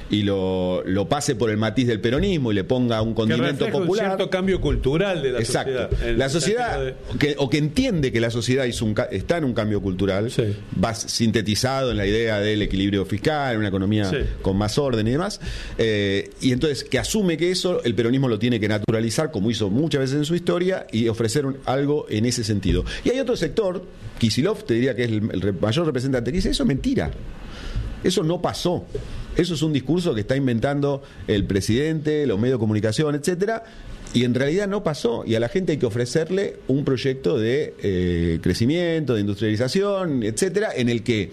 y lo pase por el matiz del peronismo y le ponga un condimento que popular. Un cierto cambio cultural de la Exacto. sociedad. La sociedad, que entiende que la sociedad está en un cambio cultural, sí, va sintetizado en la idea del equilibrio fiscal, una economía con más orden y demás, y entonces que asume que eso el peronismo lo tiene que naturalizar, como hizo muchas veces en su historia, y ofrecer algo en ese sentido. Y hay otro sector, Kicillof te diría que es el mayor representante, que dice: eso es mentira, eso no pasó, eso es un discurso que está inventando el presidente, los medios de comunicación, etcétera, y en realidad no pasó, y a la gente hay que ofrecerle un proyecto de crecimiento, de industrialización, etcétera, en el que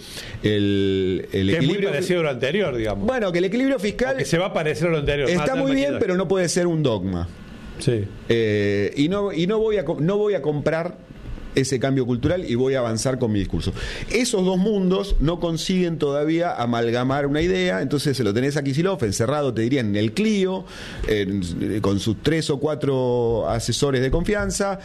el equilibrio... es muy parecido a lo anterior, digamos. Bueno, que el equilibrio fiscal... O que se va a parecer a lo anterior. Está muy bien, pero no puede ser un dogma. Sí. Y no voy a comprar ese cambio cultural y voy a avanzar con mi discurso. Esos dos mundos no consiguen todavía amalgamar una idea, entonces se lo tenés a Kicillof encerrado, te diría, en el Clio, con sus 3 o 4 asesores de confianza,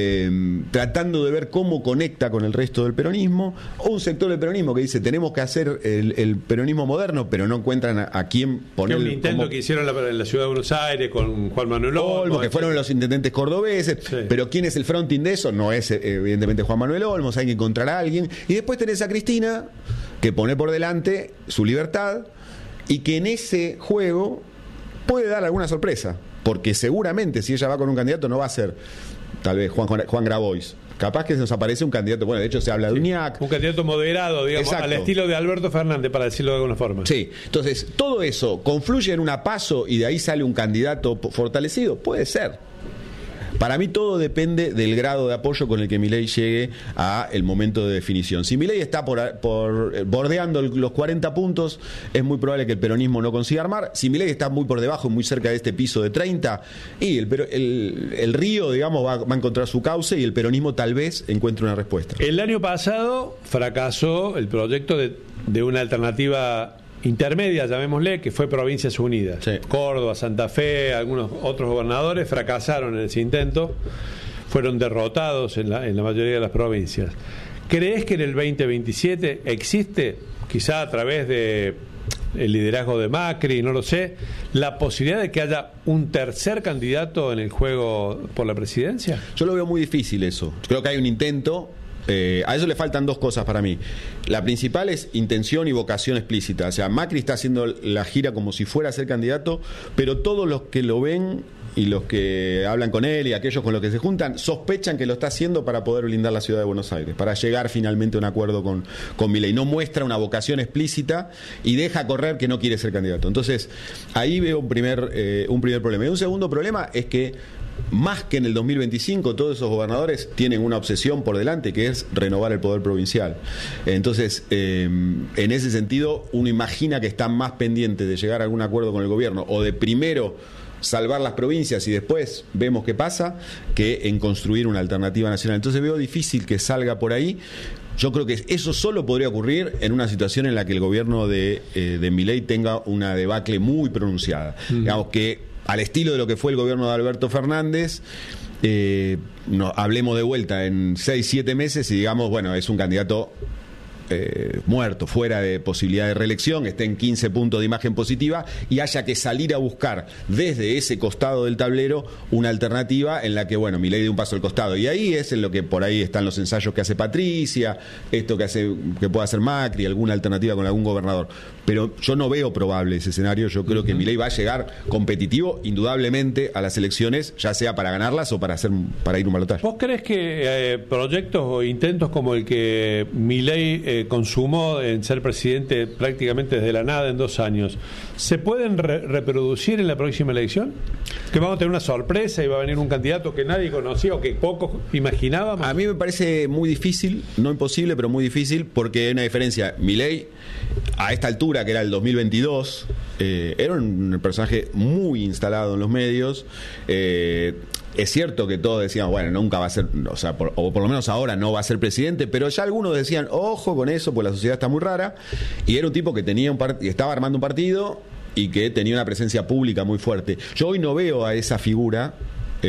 tratando de ver cómo conecta con el resto del peronismo, o un sector del peronismo que dice: tenemos que hacer el peronismo moderno, pero no encuentran a quién poner. Un intento que hicieron en la ciudad de Buenos Aires con Juan Manuel Olmos, que fueron los intendentes cordobeses, sí. Pero ¿quién es el fronting de eso? No es evidentemente Juan Manuel Olmos, hay que encontrar a alguien. Y después tenés a Cristina, que pone por delante su libertad y que en ese juego puede dar alguna sorpresa, porque seguramente si ella va con un candidato no va a ser tal vez Juan Grabois. Capaz que se nos aparece un candidato, bueno, de hecho se habla de Uñac. Un candidato moderado, digamos, exacto, al estilo de Alberto Fernández, para decirlo de alguna forma. Sí, entonces todo eso confluye en una PASO y de ahí sale un candidato fortalecido, puede ser. Para mí todo depende del grado de apoyo con el que Milei llegue a el momento de definición. Si Milei está por bordeando los 40 puntos, es muy probable que el peronismo no consiga armar. Si Milei está muy por debajo, muy cerca de este piso de 30, y el río, digamos, va a encontrar su cauce y el peronismo tal vez encuentre una respuesta. El año pasado fracasó el proyecto de una alternativa intermedia, llamémosle, que fue Provincias Unidas. Sí. Córdoba, Santa Fe, algunos otros gobernadores fracasaron en ese intento, fueron derrotados en la mayoría de las provincias. ¿Crees que en el 2027 existe, quizá a través de el liderazgo de Macri, no lo sé, la posibilidad de que haya un tercer candidato en el juego por la presidencia? Yo lo veo muy difícil eso. Creo que hay un intento. A eso le faltan dos cosas para mí. La principal es intención y vocación explícita. O sea, Macri está haciendo la gira como si fuera a ser candidato, pero todos los que lo ven y los que hablan con él y aquellos con los que se juntan sospechan que lo está haciendo para poder blindar la ciudad de Buenos Aires, para llegar finalmente a un acuerdo con Milei. No muestra una vocación explícita y deja correr que no quiere ser candidato. Entonces, ahí veo un primer problema. Y un segundo problema es que más que en el 2025, todos esos gobernadores tienen una obsesión por delante, que es renovar el poder provincial. Entonces, en ese sentido, uno imagina que están más pendientes de llegar a algún acuerdo con el gobierno o de primero salvar las provincias y después vemos qué pasa, que en construir una alternativa nacional. Entonces veo difícil que salga por ahí. Yo creo que eso solo podría ocurrir en una situación en la que el gobierno de Milei tenga una debacle muy pronunciada. Digamos que al estilo de lo que fue el gobierno de Alberto Fernández, hablemos de vuelta en 6-7 meses y digamos, bueno, es un candidato muerto, fuera de posibilidad de reelección, esté en 15 puntos de imagen positiva y haya que salir a buscar desde ese costado del tablero una alternativa en la que, bueno, Milei dé un paso al costado. Y ahí es en lo que por ahí están los ensayos que hace Patricia, esto que pueda hacer Macri, alguna alternativa con algún gobernador. Pero yo no veo probable ese escenario. Yo creo que Milei va a llegar competitivo, indudablemente, a las elecciones, ya sea para ganarlas o para ir un balotaje. ¿Vos crees que proyectos o intentos como el que Milei consumó en ser presidente prácticamente desde la nada en 2 años, ¿se pueden reproducir en la próxima elección? ¿Que vamos a tener una sorpresa y va a venir un candidato que nadie conocía o que pocos imaginábamos? A mí me parece muy difícil, no imposible, pero muy difícil, porque hay una diferencia. Milei, a esta altura, que era el 2022, era un personaje muy instalado en los medios. Es cierto que todos decían, bueno, nunca va a ser, o sea, o por lo menos ahora no va a ser presidente, pero ya algunos decían, ojo con eso, pues la sociedad está muy rara. Y era un tipo que estaba armando un partido y que tenía una presencia pública muy fuerte. Yo hoy no veo a esa figura.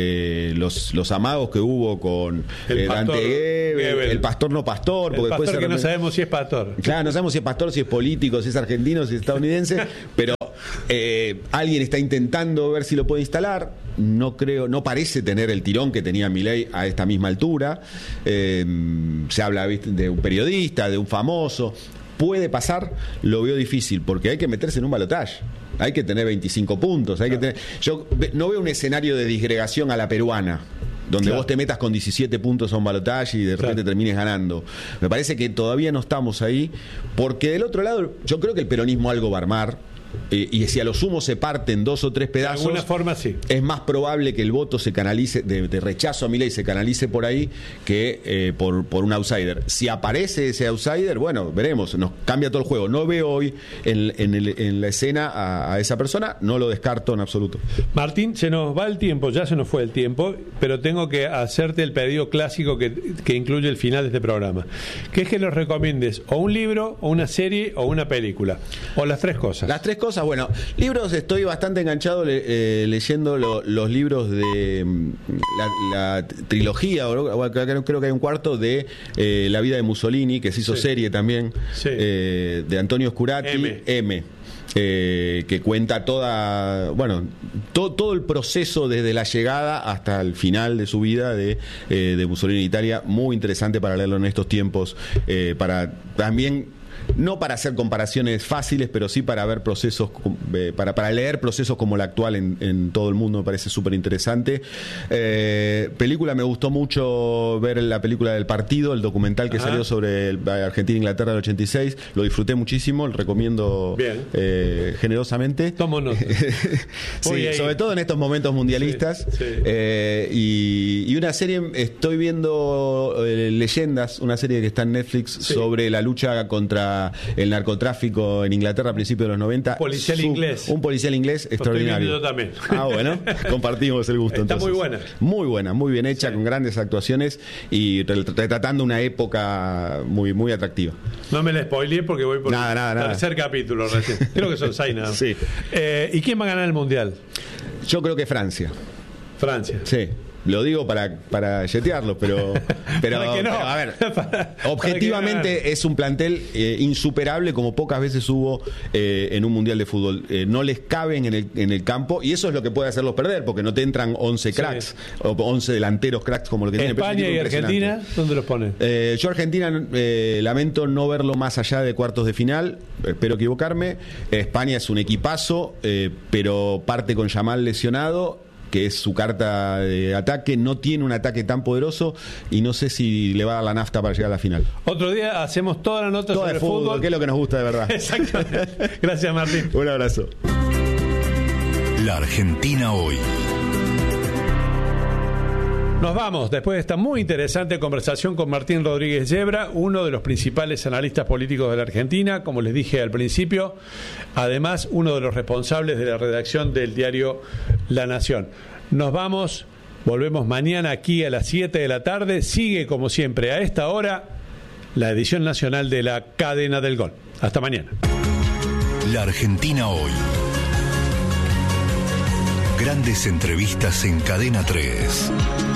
Los amagos que hubo con Dante Gebel, el pastor no pastor, porque pastor después que no sabemos si es pastor. Claro, no sabemos si es pastor, si es político, si es argentino, si es estadounidense, pero Alguien está intentando ver si lo puede instalar. No parece tener el tirón que tenía Milei a esta misma altura. Se habla, ¿viste?, de un periodista, de un famoso. Puede pasar, lo veo difícil, porque hay que meterse en un balotaje. Hay que tener 25 puntos. Yo no veo un escenario de disgregación a la peruana, donde vos te metas con 17 puntos a un balotaje y de repente termines ganando. Me parece que todavía no estamos ahí, porque del otro lado yo creo que el peronismo algo va a armar. Y si a lo sumo se parten 2 o 3 pedazos, de alguna forma sí, es más probable que el voto se canalice de rechazo a Milei, se canalice por ahí que por un outsider. Si aparece ese outsider, bueno, veremos, nos cambia todo el juego. No veo hoy en la escena a esa persona, no lo descarto en absoluto. Martín, se nos va el tiempo, ya se nos fue el tiempo, pero tengo que hacerte el pedido clásico que incluye el final de este programa, que es que nos recomiendes o un libro, o una serie, o una película, o las 3 cosas. Las 3 cosas, bueno, libros, estoy bastante enganchado leyendo los libros de la trilogía, creo que hay un cuarto de La vida de Mussolini, que se hizo serie también, de Antonio Scurati, M. Que cuenta todo el proceso desde la llegada hasta el final de su vida de Mussolini en Italia. Muy interesante para leerlo en estos tiempos, para también, no para hacer comparaciones fáciles, pero sí para ver procesos, para leer procesos como el actual en todo el mundo. Me parece súper interesante. Película, me gustó mucho ver la película del partido, el documental que salió sobre Argentina-Inglaterra del 86. Lo disfruté muchísimo, lo recomiendo generosamente. Tomo nota. Sí, sobre todo en estos momentos mundialistas. Y una serie, estoy viendo Leyendas, una serie que está en Netflix sobre la lucha contra el narcotráfico en Inglaterra a principios de los 90. Un policial inglés extraordinario. Yo también. Bueno, compartimos el gusto. Está entonces. Muy buena, muy bien hecha, con grandes actuaciones y retratando una época muy, muy atractiva. No me la spoileé porque voy por el tercer capítulo recién. Creo que son 6 nada. Sí. ¿Y quién va a ganar el Mundial? Yo creo que Francia. Sí. Lo digo para yetearlo, pero a ver, objetivamente es un plantel insuperable, como pocas veces hubo en un mundial de fútbol. No les caben en el campo, y eso es lo que puede hacerlos perder, porque no te entran 11 cracks o 11 delanteros cracks como lo que tiene España y Argentina. ¿Dónde los ponen? Yo Argentina lamento no verlo más allá de cuartos de final, espero equivocarme. España es un equipazo, pero parte con Yamal lesionado, que es su carta de ataque. No tiene un ataque tan poderoso y no sé si le va a dar la nafta para llegar a la final. Otro día hacemos toda la nota sobre fútbol, que es lo que nos gusta de verdad. Exactamente. Gracias, Martín. Un abrazo. La Argentina hoy. Nos vamos después de esta muy interesante conversación con Martín Rodríguez Yebra, uno de los principales analistas políticos de la Argentina, como les dije al principio, además uno de los responsables de la redacción del diario La Nación. Nos vamos, volvemos mañana aquí a las 7 de la tarde. Sigue como siempre a esta hora la edición nacional de la Cadena del Gol. Hasta mañana. La Argentina hoy. Grandes entrevistas en Cadena 3.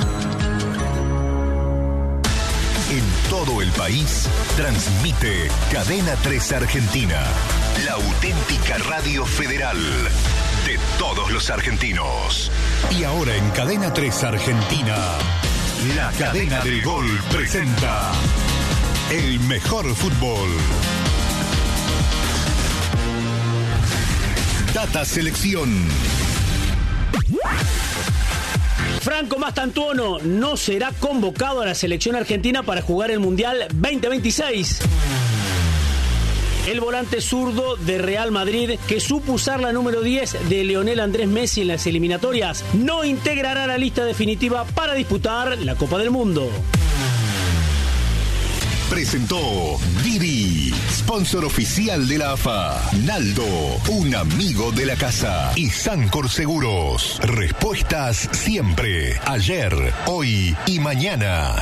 En todo el país, transmite Cadena 3 Argentina, la auténtica radio federal de todos los argentinos. Y ahora en Cadena 3 Argentina, la Cadena del Gol presenta el mejor fútbol. Data Selección. Franco Mastantuono no será convocado a la selección argentina para jugar el Mundial 2026. El volante zurdo de Real Madrid, que supo usar la número 10 de Lionel Andrés Messi en las eliminatorias, no integrará la lista definitiva para disputar la Copa del Mundo. Presentó Didi, sponsor oficial de la AFA. Naldo, un amigo de la casa. Y Sancor Seguros. Respuestas siempre. Ayer, hoy y mañana.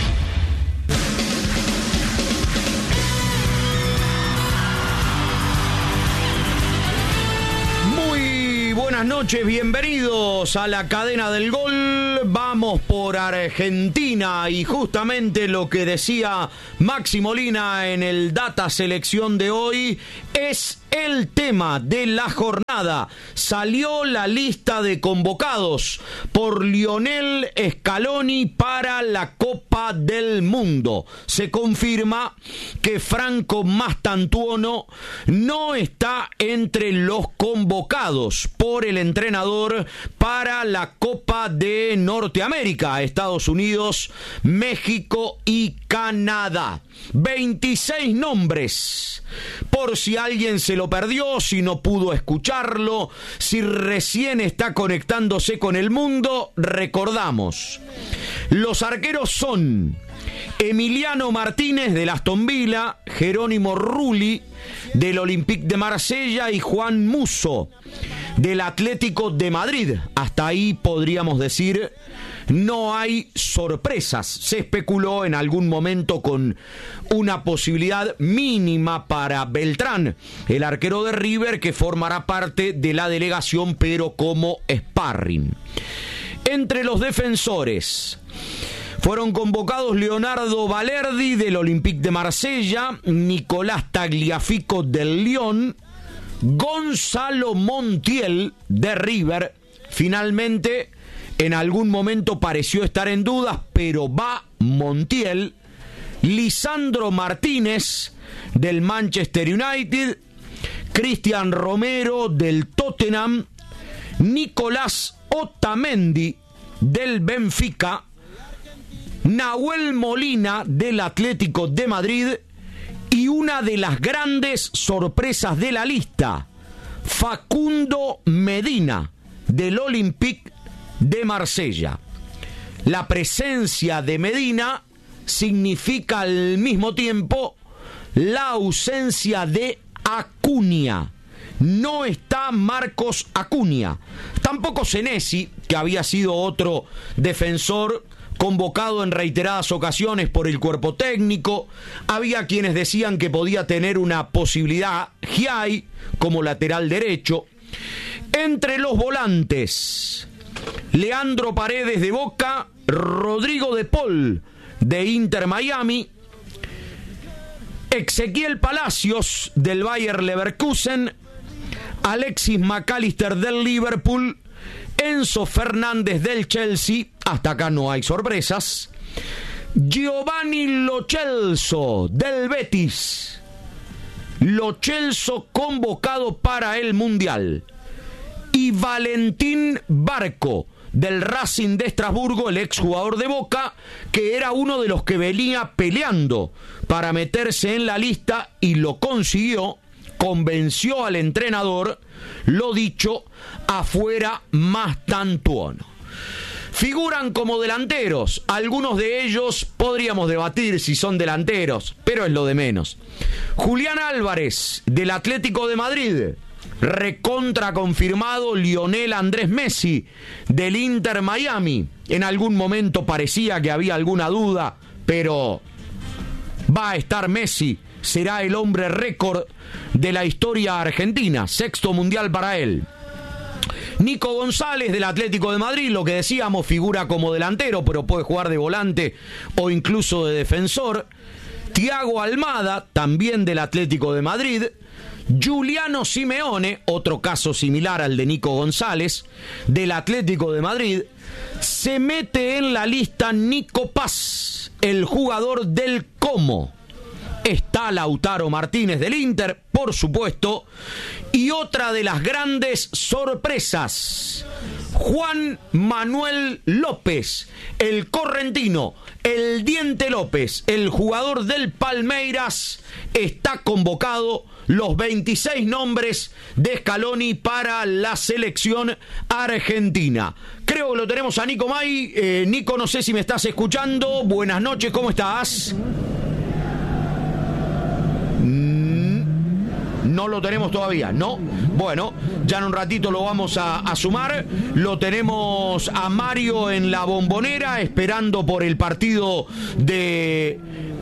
Buenas noches, bienvenidos a la Cadena del Gol. Vamos por Argentina y justamente lo que decía Maxi Molina en el Data Selección de hoy es el tema de la jornada. Salió la lista de convocados por Lionel Scaloni para la Copa del Mundo. Se confirma que Franco Mastantuono no está entre los convocados por el entrenador para la Copa de Norteamérica, Estados Unidos, México y Canadá. 26 nombres. Por si alguien se lo perdió, si no pudo escucharlo, si recién está conectándose con el mundo, recordamos. Los arqueros son Emiliano Martínez del Aston Villa, Jerónimo Rulli del Olympique de Marsella y Juan Musso del Atlético de Madrid. Hasta ahí podríamos decir no hay sorpresas. Se especuló en algún momento con una posibilidad mínima para Beltrán, el arquero de River, que formará parte de la delegación pero como sparring. Entre los defensores fueron convocados Leonardo Balerdi del Olympique de Marsella, Nicolás Tagliafico del Lyon, Gonzalo Montiel de River. Finalmente, en algún momento pareció estar en dudas, pero va Montiel. Lisandro Martínez del Manchester United, Cristian Romero del Tottenham, Nicolás Otamendi del Benfica, Nahuel Molina del Atlético de Madrid y una de las grandes sorpresas de la lista, Facundo Medina del Olympique de Marsella. La presencia de Medina significa al mismo tiempo la ausencia de Acuña. No está Marcos Acuña, tampoco Senesi, que había sido otro defensor convocado en reiteradas ocasiones por el cuerpo técnico. Había quienes decían que podía tener una posibilidad Giai como lateral derecho. Entre los volantes, Leandro Paredes de Boca, Rodrigo de Paul de Inter Miami, Ezequiel Palacios del Bayer Leverkusen, Alexis McAllister del Liverpool, Enzo Fernández del Chelsea, hasta acá no hay sorpresas, Giovanni Lo Celso del Betis, Lo Celso convocado para el Mundial, y Valentín Barco del Racing de Estrasburgo, el exjugador de Boca, que era uno de los que venía peleando para meterse en la lista y lo consiguió, convenció al entrenador, lo dicho, afuera Mastantuono. Figuran como delanteros, algunos de ellos podríamos debatir si son delanteros, pero es lo de menos. Julián Álvarez del Atlético de Madrid, recontra confirmado Lionel Andrés Messi del Inter Miami. En algún momento parecía que había alguna duda, pero va a estar Messi, será el hombre récord de la historia argentina, 6º mundial para él. Nico González del Atlético de Madrid, lo que decíamos, figura como delantero, pero puede jugar de volante o incluso de defensor. Thiago Almada, también del Atlético de Madrid. Giuliano Simeone, otro caso similar al de Nico González, del Atlético de Madrid. Se mete en la lista Nico Paz, el jugador del Como. Está Lautaro Martínez del Inter, por supuesto. Y otra de las grandes sorpresas, Juan Manuel López, el correntino, el Diente López, el jugador del Palmeiras, está convocado. Los 26 nombres de Scaloni para la selección argentina. Creo que lo tenemos a Nico May. Nico, no sé si me estás escuchando. Buenas noches, ¿cómo estás? No lo tenemos todavía, ¿no? Bueno, ya en un ratito lo vamos a sumar. Lo tenemos a Mario en la Bombonera, esperando por el partido de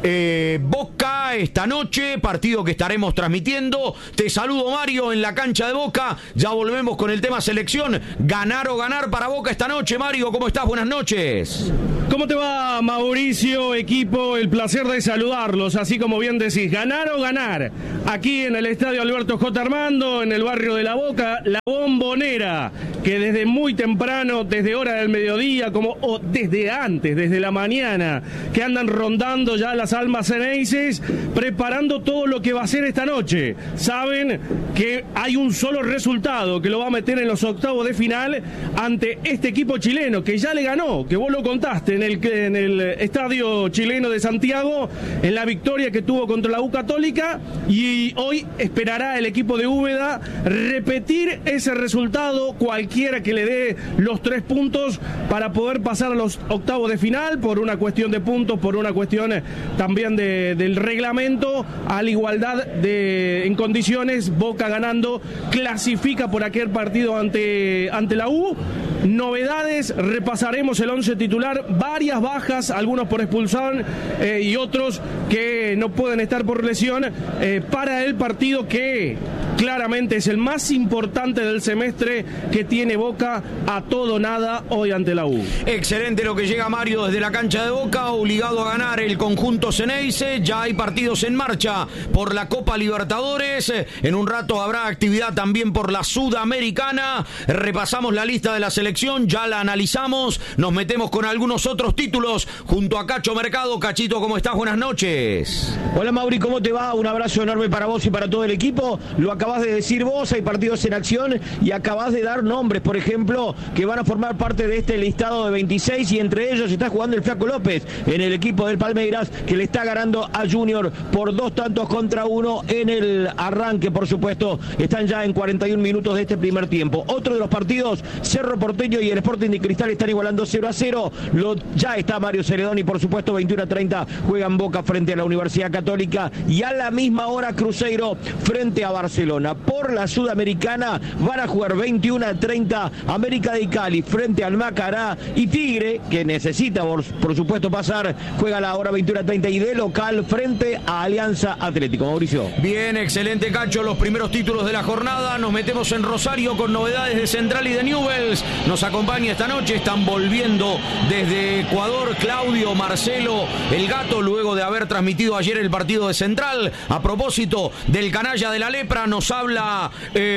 Boca esta noche, partido que estaremos transmitiendo. Te saludo, Mario, en la cancha de Boca. Ya volvemos con el tema selección. Ganar o ganar para Boca esta noche. Mario, ¿cómo estás? Buenas noches. ¿Cómo te va, Mauricio, equipo? El placer de saludarlos, así como bien decís, ganar o ganar. Aquí en el Estadio Alberto J. Armando, en el barrio de La Boca, La Bombonera, que desde muy temprano, desde hora del mediodía, o desde antes, desde la mañana, que andan rondando ya las almas ceneices, preparando todo lo que va a ser esta noche. Saben que hay un solo resultado que lo va a meter en los octavos de final ante este equipo chileno, que ya le ganó, que vos lo contaste, en el estadio chileno de Santiago, en la victoria que tuvo contra la U Católica, y hoy esperará el equipo de Úbeda repetir ese resultado, cualquiera que le dé los 3 puntos para poder pasar a los octavos de final, por una cuestión de puntos, por una cuestión también del reglamento, a la igualdad en condiciones. Boca ganando clasifica por aquel partido ante la U. Novedades, repasaremos el 11 titular, varias bajas, algunos por expulsión y otros que no pueden estar por lesión, para el partido que claramente es el más importante del semestre, que tiene Boca a todo nada hoy ante la U. Excelente lo que llega, Mario, desde la cancha de Boca, obligado a ganar el conjunto Ceneice. Ya hay partidos en marcha por la Copa Libertadores, en un rato habrá actividad también por la Sudamericana. Repasamos la lista de la selección, ya la analizamos, nos metemos con algunos otros títulos junto a Cacho Mercado. Cachito, ¿cómo estás? Buenas noches. Hola, Mauri, ¿cómo te va? Un abrazo enorme para vos y para todo el equipo. Lo acabás de decir vos, hay partidos en acción y acabás de dar nombres, por ejemplo, que van a formar parte de este listado de 26, y entre ellos está jugando el Flaco López en el equipo del Palmeiras, que le está ganando a Junior por 2-1 en el arranque. Por supuesto, están ya en 41 minutos de este primer tiempo. Otro de los partidos, Cerro Porteño y el Sporting de Cristal están igualando 0-0. Ya está Mario Celedoni, por supuesto, 21-30 juegan Boca frente a la Universidad Católica, y a la misma hora Cruzeiro frente a Barcelona. Por la Sudamericana van a jugar 21-30 América de Cali frente al Macará, y Tigre, que necesita por supuesto pasar, juega a la hora 21-30 y de local frente a Alianza Atlético. Mauricio. Bien, excelente, Cacho, los primeros títulos de la jornada. Nos metemos en Rosario con novedades de Central y de Newell's. Nos acompaña esta noche, están volviendo desde Ecuador Claudio, Marcelo, el Gato, luego de haber transmitido ayer el partido de Central. A propósito del canalla de la lepra, nos habla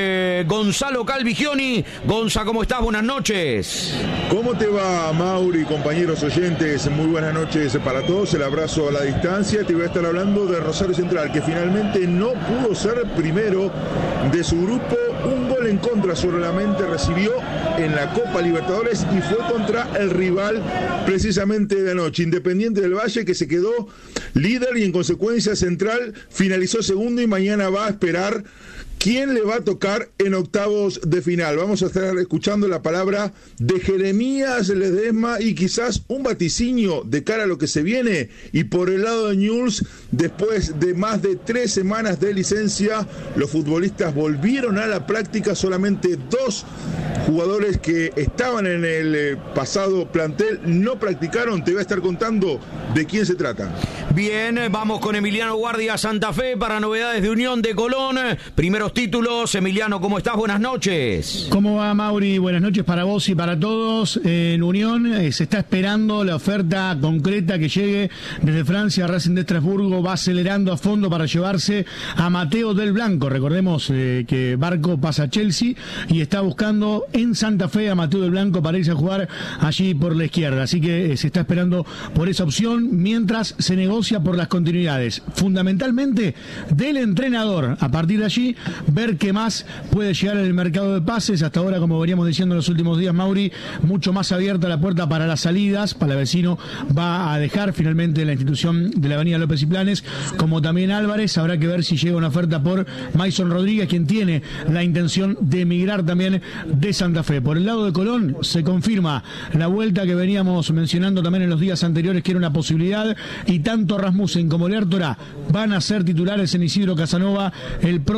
Gonzalo Calvigioni. Gonza, ¿cómo estás? Buenas noches. ¿Cómo te va, Mauri, compañeros oyentes? Muy buenas noches para todos, el abrazo a la distancia. Te voy a estar hablando de Rosario Central, que finalmente no pudo ser primero de su grupo. Un gol en contra solamente recibió en la Copa Libertadores, y fue contra el rival precisamente de anoche, Independiente del Valle, que se quedó líder, y en consecuencia Central finalizó segundo, y mañana va a esperar quién le va a tocar en octavos de final. Vamos a estar escuchando la palabra de Jeremías Ledesma y quizás un vaticinio de cara a lo que se viene. Y por el lado de Newell's, después de más de 3 semanas de licencia, los futbolistas volvieron a la práctica. Solamente 2 jugadores que estaban en el pasado plantel no practicaron. Te voy a estar contando de quién se trata. Bien, vamos con Emiliano Guardia, Santa Fe, para novedades de Unión de Colón. Primeros títulos. Emiliano, ¿cómo estás? Buenas noches. ¿Cómo va, Mauri? Buenas noches para vos y para todos. En Unión se está esperando la oferta concreta que llegue desde Francia. Racing de Estrasburgo va acelerando a fondo para llevarse a Mateo del Blanco. Recordemos que Barco pasa a Chelsea y está buscando en Santa Fe a Mateo del Blanco para irse a jugar allí por la izquierda. Así que se está esperando por esa opción mientras se negocia por las continuidades, fundamentalmente del entrenador. A partir de allí, ver qué más puede llegar en el mercado de pases. Hasta ahora, como veníamos diciendo en los últimos días, Mauri, mucho más abierta la puerta para las salidas. Palavecino va a dejar finalmente la institución de la Avenida López y Planes, como también Álvarez. Habrá que ver si llega una oferta por Maison Rodríguez, quien tiene la intención de emigrar también de Santa Fe. Por el lado de Colón, se confirma la vuelta que veníamos mencionando también en los días anteriores, que era una posibilidad, y tanto Rasmussen como Lertora van a ser titulares en Isidro Casanova el próximo sábado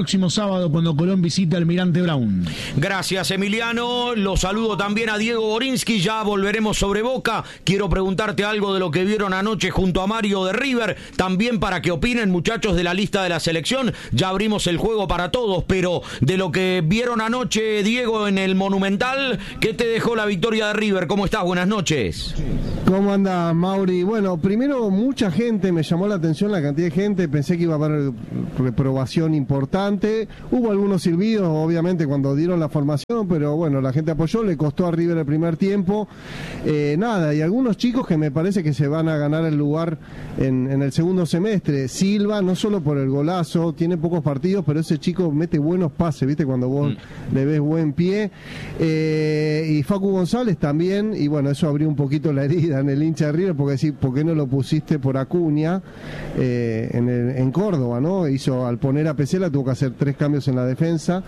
sábado cuando Colón visita Almirante Brown. Gracias, Emiliano. Lo saludo también a Diego Borinsky. Ya volveremos sobre Boca. Quiero preguntarte algo de lo que vieron anoche junto a Mario de River. También para que opinen, muchachos, de la lista de la selección. Ya abrimos el juego para todos, pero de lo que vieron anoche, Diego, en el Monumental, ¿qué te dejó la victoria de River? ¿Cómo estás? Buenas noches. ¿Cómo anda, Mauri? Bueno, primero, mucha gente, me llamó la atención la cantidad de gente, pensé que iba a haber reprobación importante, hubo algunos silbidos, obviamente, cuando dieron la formación, pero bueno, la gente apoyó, le costó a River el primer tiempo, nada, y algunos chicos que me parece que se van a ganar el lugar en el segundo semestre. Silva, no solo por el golazo, tiene pocos partidos, pero ese chico mete buenos pases, ¿viste? Cuando vos le ves buen pie, y Facu González también, y bueno, eso abrió un poquito la herida en el hincha de River, porque decir, ¿por qué no lo pusiste por Acuña en Córdoba, ¿no? Al poner a Pesela tuvo que hacer 3 cambios en la defensa,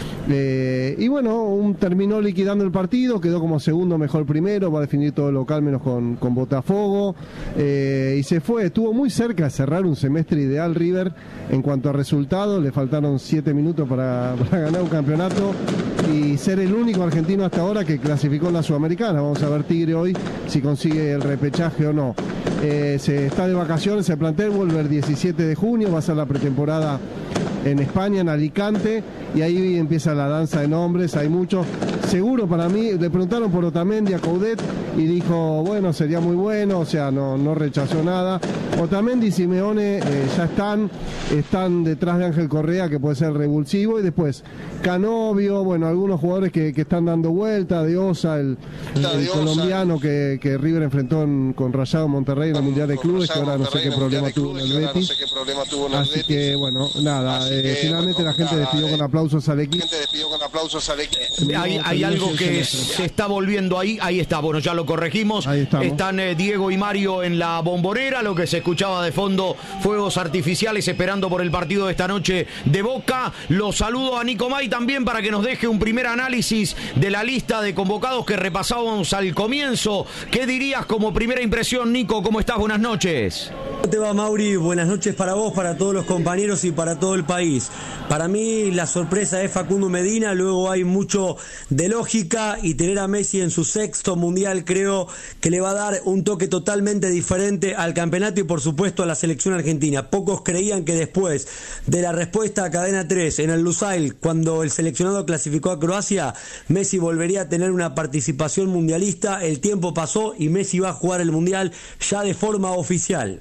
y bueno, terminó liquidando el partido, quedó como segundo mejor primero, va a definir todo el local menos con Botafogo, y se fue, estuvo muy cerca de cerrar un semestre ideal River en cuanto a resultados, le faltaron 7 minutos para ganar un campeonato y ser el único argentino hasta ahora que clasificó en la Sudamericana. Vamos a ver Tigre hoy si consigue el repechaje o no. Se está de vacaciones el plantel, vuelve el 17 de junio, va a ser la pretemporada en España, en Alicante, y ahí empieza la danza de nombres, hay muchos. Seguro para mí, le preguntaron por Otamendi a Coudet y dijo, bueno, sería muy bueno, o sea, no rechazó nada. Otamendi y Simeone ya están detrás de Ángel Correa, que puede ser revulsivo, y después Canovio, bueno, algunos jugadores que están dando vuelta, de Osa, el colombiano que River enfrentó con Rayados Monterrey en el Mundial de Clubes, que ahora no sé qué problema tuvo en el Betis. Así que, bueno, nada, finalmente la gente despidió con aplausos al equipo. Hay algo que se está volviendo ahí está, bueno, ya lo corregimos. Están Diego y Mario en la Bombonera, lo que se escuchaba de fondo, fuegos artificiales esperando por el partido de esta noche de Boca. Los saludo a Nico May también para que nos deje un primer análisis de la lista de convocados que repasábamos al comienzo. ¿Qué dirías como primera impresión, Nico? ¿Cómo estás? Buenas noches. ¿Cómo te va, Mauri? Buenas noches para vos, para todos los compañeros y para todo el país. Para mí la sorpresa es Facundo Medina, luego hay mucho de lógica, y tener a Messi en su 6º mundial creo que le va a dar un toque totalmente diferente al campeonato y por supuesto a la selección argentina. Pocos creían que después de la respuesta a Cadena 3 en el Lusail, cuando el seleccionado clasificó a Croacia, Messi volvería a tener una participación mundialista. El tiempo pasó y Messi va a jugar el mundial ya de forma oficial.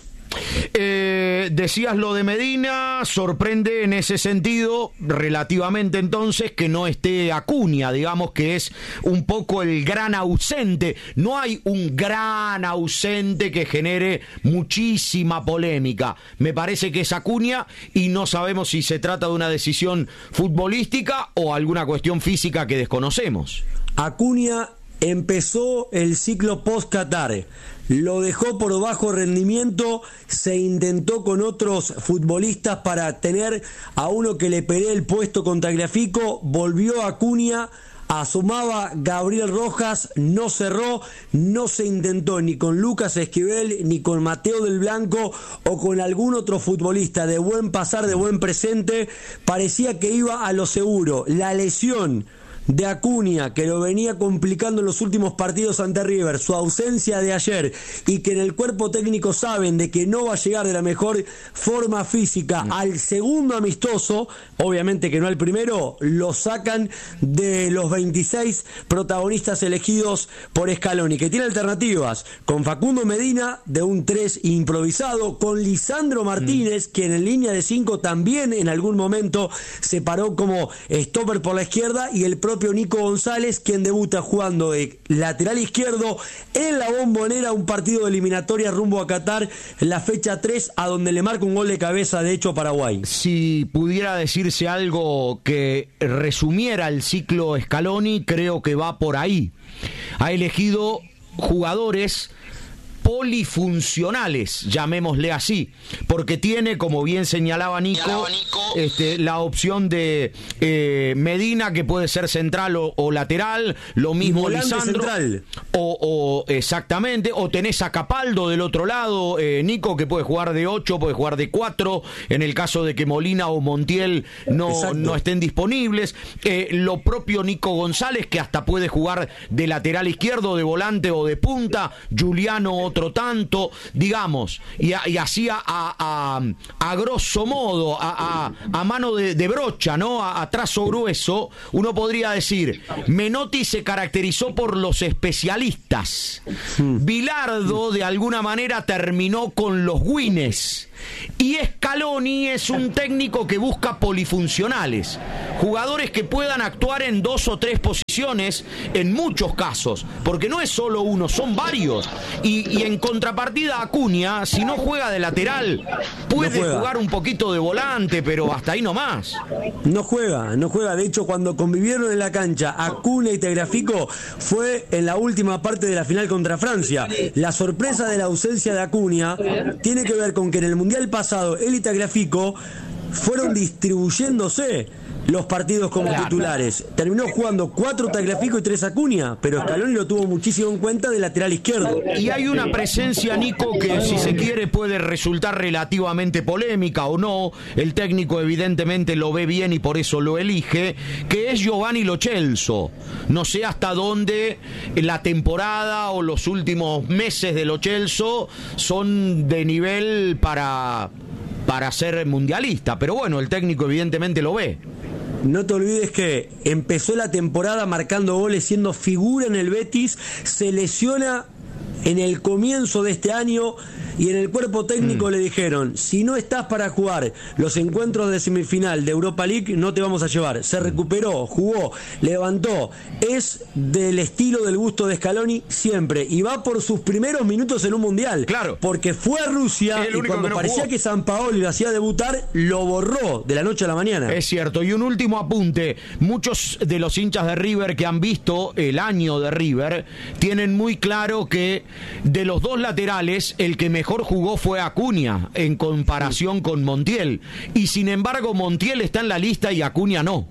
Decías lo de Medina, sorprende en ese sentido relativamente entonces que no esté Acuña, digamos que es un poco el gran ausente. No hay un gran ausente que genere muchísima polémica. Me parece que es Acuña y no sabemos si se trata de una decisión futbolística o alguna cuestión física que desconocemos. Acuña empezó el ciclo post-Qatar, lo dejó por bajo rendimiento, se intentó con otros futbolistas para tener a uno que le pelee el puesto con Tagliafico, volvió a Acuña, asomaba Gabriel Rojas, no cerró, no se intentó ni con Lucas Esquivel, ni con Mateo del Blanco o con algún otro futbolista de buen pasar, de buen presente. Parecía que iba a lo seguro. La lesión de Acuña, que lo venía complicando en los últimos partidos ante River, su ausencia de ayer, y que en el cuerpo técnico saben de que no va a llegar de la mejor forma física al segundo amistoso, obviamente que no al primero, lo sacan de los 26 protagonistas elegidos por Scaloni, que tiene alternativas con Facundo Medina de un 3 improvisado, con Lisandro Martínez, quien en línea de 5 también en algún momento se paró como stopper por la izquierda, y el propio Nico González, quien debuta jugando de lateral izquierdo en la Bombonera, un partido de eliminatoria rumbo a Qatar en la fecha 3, a donde le marca un gol de cabeza de hecho a Paraguay. Si pudiera decirse algo que resumiera el ciclo Scaloni, creo que va por ahí. Ha elegido jugadores polifuncionales, llamémosle así, porque tiene, como bien señalaba Nico, la opción de Medina, que puede ser central o lateral, lo mismo Lisandro, o exactamente, o tenés a Capaldo del otro lado, Nico, que puede jugar de 8, puede jugar de 4, en el caso de que Molina o Montiel no estén disponibles, lo propio Nico González, que hasta puede jugar de lateral izquierdo, de volante o de punta, Juliano otro tanto, digamos, y así a grosso modo, a mano de brocha, ¿no? A trazo grueso, uno podría decir, Menotti se caracterizó por los especialistas, Bilardo de alguna manera terminó con los Guinness, y Scaloni es un técnico que busca polifuncionales, jugadores que puedan actuar en 2 o 3 posiciones en muchos casos, porque no es solo uno, son varios, y en contrapartida Acuña, si no juega de lateral, puede jugar un poquito de volante, pero hasta ahí nomás. No juega, de hecho cuando convivieron en la cancha Acuña y Tagliafico fue en la última parte de la final contra Francia. La sorpresa de la ausencia de Acuña tiene que ver con que en el Mundial pasado él y Tagliafico fueron distribuyéndose los partidos como titulares. Terminó jugando 4 Tagliafico y 3 Acuña, pero Scaloni lo tuvo muchísimo en cuenta de lateral izquierdo. Y hay una presencia, Nico, que si se quiere puede resultar relativamente polémica o no, el técnico evidentemente lo ve bien y por eso lo elige, que es Giovanni Lo Celso. No sé hasta dónde la temporada o los últimos meses de Lo Celso son de nivel para ser mundialista, pero bueno, el técnico evidentemente lo ve. No te olvides que empezó la temporada marcando goles, siendo figura en el Betis, se lesiona en el comienzo de este año y en el cuerpo técnico le dijeron, si no estás para jugar los encuentros de semifinal de Europa League, no te vamos a llevar. Se recuperó, jugó, levantó, es del estilo del gusto de Scaloni siempre, y va por sus primeros minutos en un mundial, claro, porque fue a Rusia y cuando parecía que Sampaoli lo hacía debutar, lo borró de la noche a la mañana. Es cierto. Y un último apunte, muchos de los hinchas de River que han visto el año de River tienen muy claro que de los dos laterales el que mejor jugó fue Acuña en comparación con Montiel, y sin embargo Montiel está en la lista y Acuña no.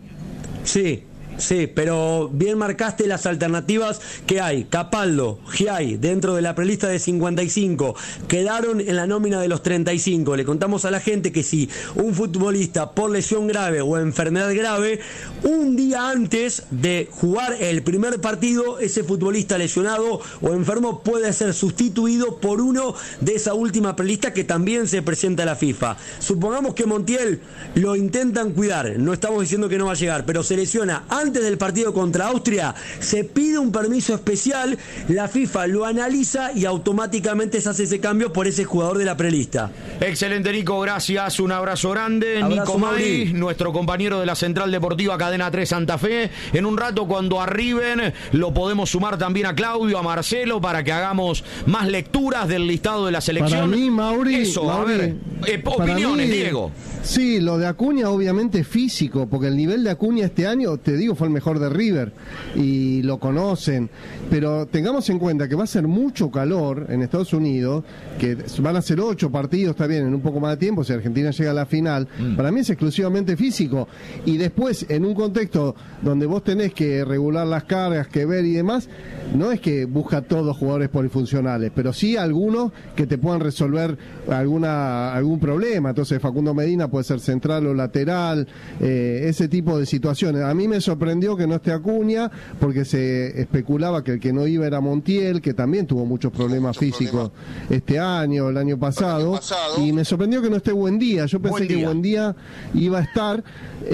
Sí, pero bien marcaste las alternativas que hay. Capaldo, Giai, dentro de la prelista de 55, quedaron en la nómina de los 35. Le contamos a la gente que si un futbolista por lesión grave o enfermedad grave, un día antes de jugar el primer partido, ese futbolista lesionado o enfermo puede ser sustituido por uno de esa última prelista que también se presenta a la FIFA. Supongamos que Montiel lo intentan cuidar, no estamos diciendo que no va a llegar, pero se lesiona antes del partido contra Austria, se pide un permiso especial, la FIFA lo analiza y automáticamente se hace ese cambio por ese jugador de la prelista. Excelente, Nico, gracias, un abrazo grande. Abrazo, Nico May, nuestro compañero de la Central Deportiva Cadena 3 Santa Fe. En un rato, cuando arriben, lo podemos sumar también a Claudio, a Marcelo, para que hagamos más lecturas del listado de la selección. Para mí, Mauri, a ver, opiniones, Diego. Sí, lo de Acuña obviamente es físico, porque el nivel de Acuña este año, te digo, fue el mejor de River y lo conocen, pero tengamos en cuenta que va a ser mucho calor en Estados Unidos, que van a ser 8 partidos, está bien, en un poco más de tiempo, si Argentina llega a la final. Para mí es exclusivamente físico, y después en un contexto donde vos tenés que regular las cargas, que ver y demás, no es que busca todos jugadores polifuncionales, pero sí algunos que te puedan resolver algún problema. Entonces Facundo Medina puede ser central o lateral, ese tipo de situaciones. A mí me sorprendió que no esté Acuña, porque se especulaba que el que no iba era Montiel, que también tuvo muchos problemas físicos este año, el año pasado, y me sorprendió que no esté Buendía. Yo pensé que Buendía iba a estar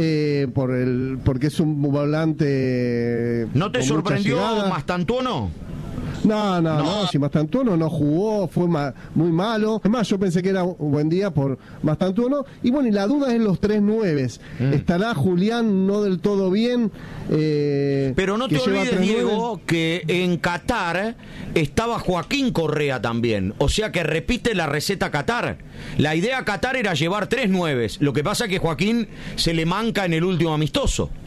porque es un volante. ¿No te sorprendió Mastantuono? No, si Mastantuono no jugó, fue muy malo. Es más, yo pensé que era un buen día por Mastantuono. Y bueno, y la duda es los 3 nueves. ¿Estará Julián no del todo bien? Pero no te olvides, Diego, que en Qatar estaba Joaquín Correa también. O sea que repite la receta Qatar. La idea Qatar era llevar 3 nueves. Lo que pasa es que Joaquín se le manca en el último amistoso.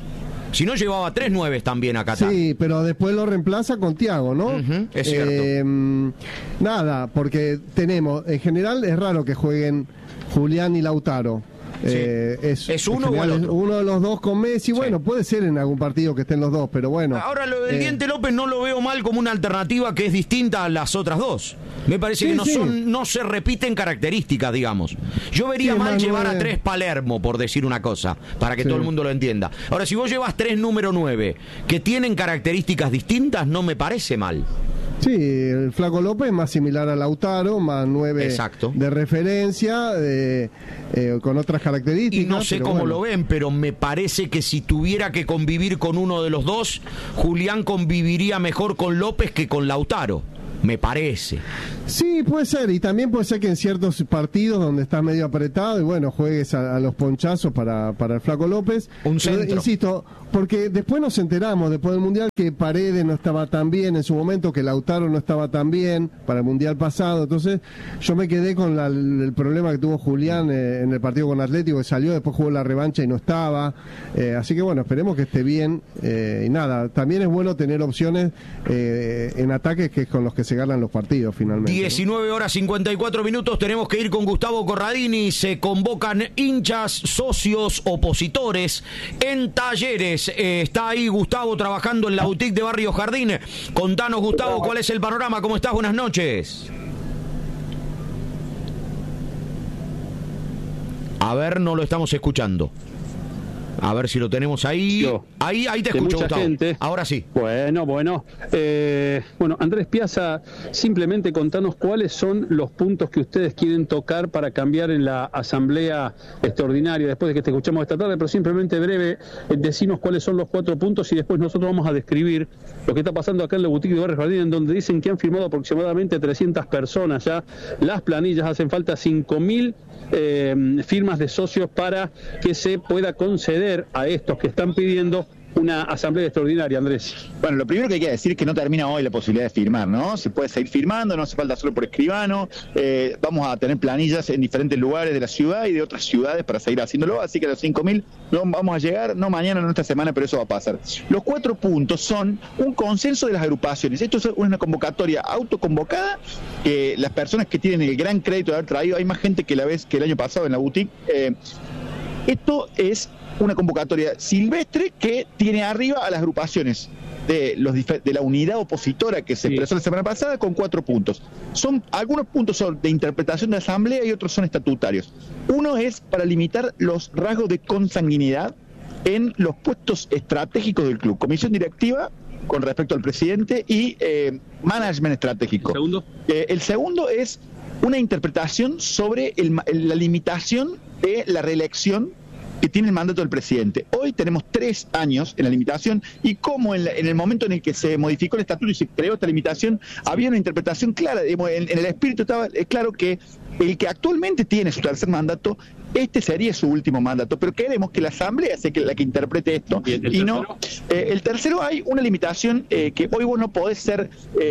Si no, llevaba 3 9 también a Qatar. Sí, pero después lo reemplaza con Thiago, ¿no? Es cierto. Nada, porque tenemos, en general es raro que jueguen Julián y Lautaro. Sí. ¿Es uno o el otro? Uno de los dos con Messi, bueno, puede ser en algún partido que estén los dos, pero bueno. Ahora lo del Diente López no lo veo mal como una alternativa que es distinta a las otras dos. Me parece que no se repiten características, digamos. Yo vería mal llevar a 3 Palermo, por decir una cosa, para que todo el mundo lo entienda. Ahora, si vos llevas 3 número 9 que tienen características distintas, no me parece mal. Sí, el Flaco López es más similar a Lautaro, más 9 de referencia, con otras características. Y no sé cómo lo ven, pero me parece que si tuviera que convivir con uno de los dos, Julián conviviría mejor con López que con Lautaro. Me parece. Sí, puede ser, y también puede ser que en ciertos partidos donde estás medio apretado y bueno, juegues a los ponchazos para el Flaco López. Un centro. Pero, insisto, porque después nos enteramos, después del Mundial, que Paredes no estaba tan bien en su momento, que Lautaro no estaba tan bien para el Mundial pasado. Entonces yo me quedé con el problema que tuvo Julián en el partido con Atlético, que salió, después jugó la revancha y no estaba. Así que bueno, esperemos que esté bien. Y nada, también es bueno tener opciones en ataques, que es con los que se ganan los partidos finalmente. 19:54, tenemos que ir con Gustavo Corradini. Se convocan hinchas, socios, opositores en Talleres. Está ahí Gustavo trabajando en la boutique de Barrio Jardín. Contanos, Gustavo, ¿cuál es el panorama? ¿Cómo estás? Buenas noches. A ver, no lo estamos escuchando. A ver si lo tenemos ahí. Ahí te escucho, Gustavo. Gente. Ahora sí. Bueno, Andrés Piazza, simplemente contanos cuáles son los puntos que ustedes quieren tocar para cambiar en la asamblea extraordinaria, después de que te escuchamos esta tarde, pero simplemente breve, decinos cuáles son los 4 puntos y después nosotros vamos a describir lo que está pasando acá en la boutique de Barrio Jardín, en donde dicen que han firmado aproximadamente 300 personas ya. Las planillas, hacen falta 5.000 firmas de socios para que se pueda conceder a estos que están pidiendo una asamblea extraordinaria, Andrés. Bueno, lo primero que hay que decir es que no termina hoy la posibilidad de firmar, ¿no? Se puede seguir firmando, no hace falta solo por escribano. Vamos a tener planillas en diferentes lugares de la ciudad y de otras ciudades para seguir haciéndolo, así que a los 5.000 no vamos a llegar, no mañana, no esta semana, pero eso va a pasar. Los 4 puntos son un consenso de las agrupaciones. Esto es una convocatoria autoconvocada, que las personas que tienen el gran crédito de haber traído, hay más gente que la vez que el año pasado en la boutique. Esto es una convocatoria silvestre que tiene arriba a las agrupaciones de la unidad opositora que se expresó la semana pasada, con 4 puntos. Algunos puntos son de interpretación de asamblea y otros son estatutarios. Uno es para limitar los rasgos de consanguinidad en los puestos estratégicos del club, comisión directiva con respecto al presidente y management estratégico. ¿El segundo es una interpretación sobre la limitación de la reelección que tiene el mandato del presidente. Hoy tenemos 3 años en la limitación, y como en el momento en el que se modificó el estatuto y se creó esta limitación, había una interpretación clara, digamos, en el espíritu estaba claro que el que actualmente tiene su tercer mandato, este sería su último mandato, pero queremos que la asamblea sea la que interprete esto. Y no, el tercero, hay una limitación que hoy vos no podés ser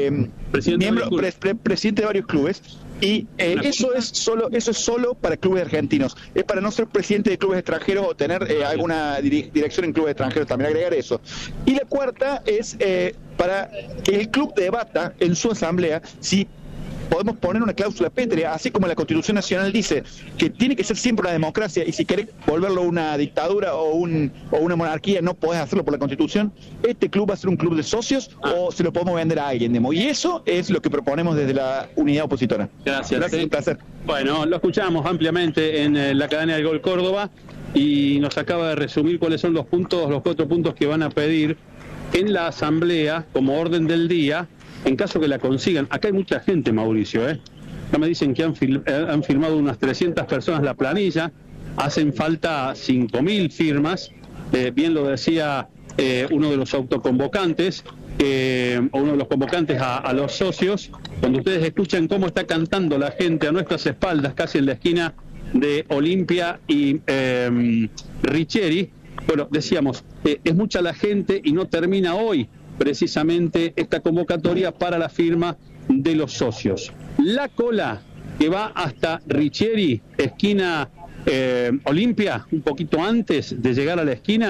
presidente de varios clubes. Y eso es solo para clubes argentinos. Es para no ser presidente de clubes extranjeros o tener alguna dirección en clubes extranjeros, también agregar eso. Y la cuarta es para que el club debata en su asamblea si podemos poner una cláusula pétrea, así como la Constitución Nacional dice que tiene que ser siempre una democracia, y si querés volverlo una dictadura o una monarquía, no podés hacerlo por la Constitución. Este club va a ser un club de socios o se lo podemos vender a alguien, y eso es lo que proponemos desde la unidad opositora. Gracias. Un placer. Bueno, lo escuchamos ampliamente en la cadena del Gol Córdoba y nos acaba de resumir cuáles son los 4 puntos que van a pedir en la asamblea como orden del día, en caso que la consigan. Acá hay mucha gente, Mauricio, Ya me dicen que han firmado unas 300 personas la planilla, hacen falta 5.000 firmas, bien lo decía uno de los autoconvocantes, o uno de los convocantes a los socios. Cuando ustedes escuchan cómo está cantando la gente a nuestras espaldas, casi en la esquina de Olimpia y Richieri, bueno, decíamos, es mucha la gente y no termina hoy precisamente esta convocatoria para la firma de los socios. La cola que va hasta Richieri, esquina Olimpia, un poquito antes de llegar a la esquina,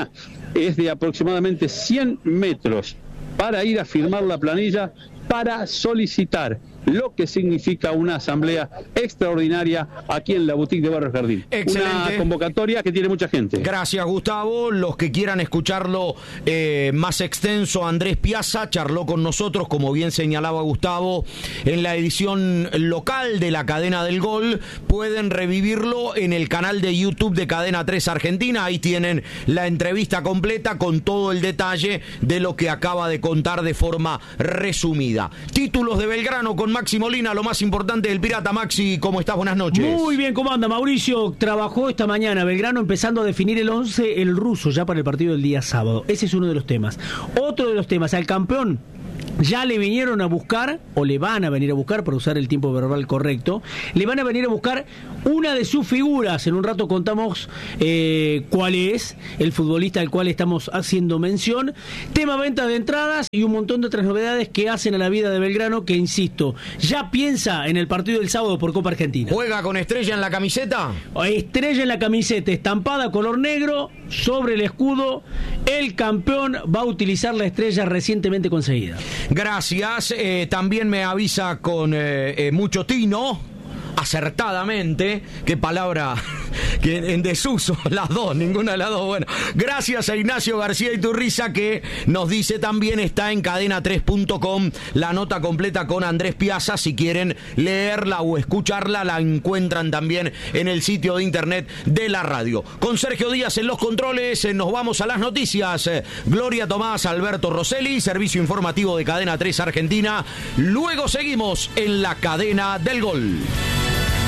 es de aproximadamente 100 metros para ir a firmar la planilla para solicitar lo que significa una asamblea extraordinaria aquí en la boutique de Barrio Jardín. Excelente. Una convocatoria que tiene mucha gente. Gracias, Gustavo. Los que quieran escucharlo más extenso, Andrés Piazza charló con nosotros, como bien señalaba Gustavo, en la edición local de la Cadena del Gol. Pueden revivirlo en el canal de YouTube de Cadena 3 Argentina. Ahí tienen la entrevista completa con todo el detalle de lo que acaba de contar de forma resumida. Títulos de Belgrano con Maxi Molina, lo más importante del Pirata. Maxi, ¿cómo estás? Buenas noches. Muy bien, ¿cómo anda, Mauricio? Trabajó esta mañana Belgrano empezando a definir el 11, el ruso, ya para el partido del día sábado. Ese es uno de los temas. Otro de los temas, al campeón ya le vinieron a buscar, o le van a venir a buscar, para usar el tiempo verbal correcto, le van a venir a buscar una de sus figuras. En un rato contamos cuál es el futbolista al cual estamos haciendo mención. Tema venta de entradas y un montón de otras novedades que hacen a la vida de Belgrano, que insisto, ya piensa en el partido del sábado por Copa Argentina. ¿Juega con estrella en la camiseta? Estrella en la camiseta, estampada color negro sobre el escudo. El campeón va a utilizar la estrella recientemente conseguida. Gracias. También me avisa con mucho tino, acertadamente, qué palabra que en desuso, las dos, ninguna de las dos. Bueno, gracias a Ignacio García Iturriza, que nos dice también está en cadena3.com la nota completa con Andrés Piazza. Si quieren leerla o escucharla, la encuentran también en el sitio de internet de la radio. Con Sergio Díaz en los controles, nos vamos a las noticias. Gloria Tomás, Alberto Rosselli, servicio informativo de Cadena 3 Argentina. Luego seguimos en la Cadena del Gol.